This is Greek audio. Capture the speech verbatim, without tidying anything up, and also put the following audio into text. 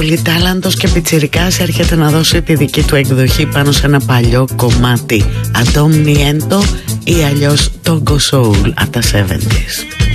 πολυτάλαντος και πιτσιρικάς έρχεται να δώσει τη δική του εκδοχή πάνω σε ένα παλιό κομμάτι, Adom Niento ή αλλιώς Togo Soul από τα εβδομήντα.